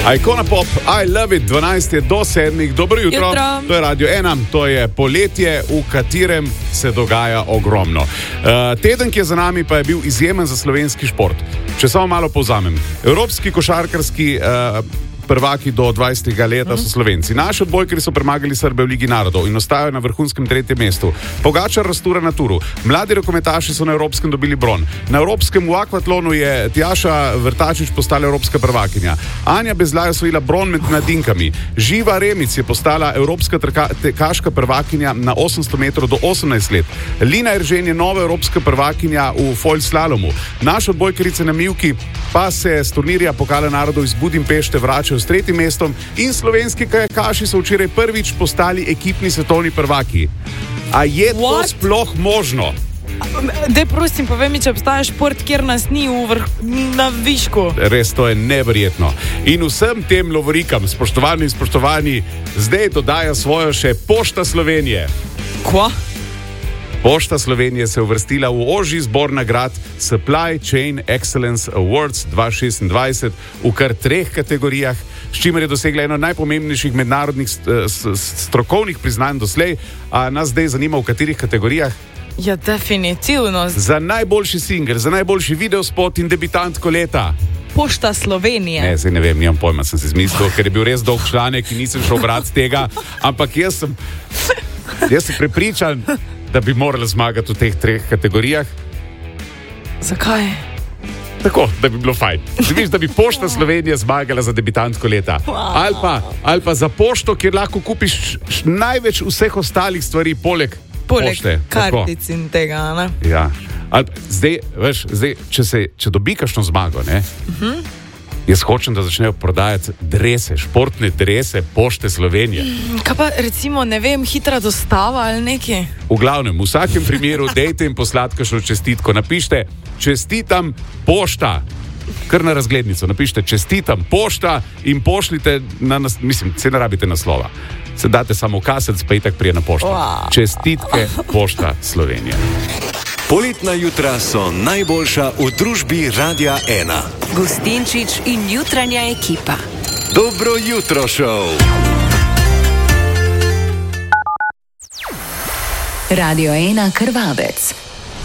Icona Pop, I love it, 12 do 7, dobro jutro. To je Radio 1, to je poletje, v katerem se dogaja ogromno. Teden, ki je za nami, pa je bil izjemen za slovenski šport. Če samo malo povzamem. Evropski košarkarski prvaki do 20. leta so Slovenci. Naši odbojkari so premagali Srbe v Ligi narodov in ostajajo na vrhunskem 3. mestu. Pogačar rastura na turu. Mladi rokometaši so na evropskem dobili bron. Na evropskem v akvatlonu je Tjaša Vrtačič postala evropska prvakinja. Anja Bezlaj osvojila bron med mladinkami. Živa Remic je postala evropska tekaška prvakinja na 800 metrov do 18 let. Lina Eržen je nova evropska prvakinja v foil slalomu. Naše odbojkarice na mivki pa se s turnirja Pokala narodov iz Budimpešte vračajo s 3. mestom in slovenski kajakaši so včeraj prvič postali ekipni svetovni prvaki. A je to sploh možno? Dej, prosim, povej mi, če obstaja šport, kjer nas ni na višku. Res, to je neverjetno. In vsem tem lovorikam, spoštovani, zdaj dodaja svojo še Pošta Slovenije. Kva? Pošta Slovenije se je uvrstila v ožji zbor nagrad Supply Chain Excellence Awards 2026 v kar 3 kategorijah, s čimer je dosegla eno najpomembnejših mednarodnih strokovnih priznanj doslej. A nas zdaj zanima, v katerih kategorijah? Ja, definitivno. Za najboljši singer, za najboljši videospot in debitantko leta. Pošta Slovenije. Ne, zdaj ne vem, nimam pojma, sem se zmislil, ker je bil res dolg članek in nisem šel brati tega, ampak jaz sem prepričan, da bi morali zmagati v teh 3 kategorijah. Zakaj? Tako, da bi bilo fajn. Vidiš, da bi Pošta Slovenije zmagala za debitantko leta. Ali pa za pošto, kjer lahko kupiš največ vseh ostalih stvari poleg pošte. Kartic in tega, ne? Ja. Zdaj, če dobi kakšno zmago, ne? Jaz hočem, da začnejo prodajati drese, športne drese Pošte Slovenije. Kaj pa recimo, ne vem, hitra dostava ali nekaj? V glavnem, v vsakem primeru dejte in poslati kakšno čestitko. Napište, čestitam Pošta. Kar na razglednico. Napište, čestitam Pošta in pošljite se ne rabite naslova. Se date samo kasec, pa itak prije na pošto. Čestitke Pošta Slovenije. Poletna jutra so najboljša v družbi Radia 1. Gustinčič in jutranja ekipa. Dobro jutro, šov. Radio 1 Krvavec.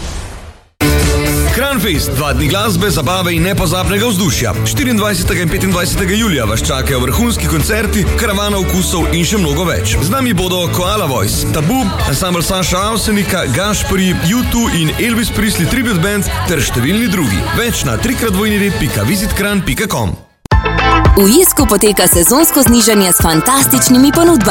Kranfest, 2 dni glasbe, zabave in nepozabnega vzdušja. 24. in 25. julija vas čakajo vrhunski koncerti, karavana vkusov in še mnogo več. Z nami bodo Koala Voice, Tabu, ansambl Saša Avsenika, Gašperi, U2 in Elvis Presley Tribute Band ter številni drugi. Več na www.visitkran.com. V Isku poteka sezonsko znižanje s fantastičnimi ponudbami.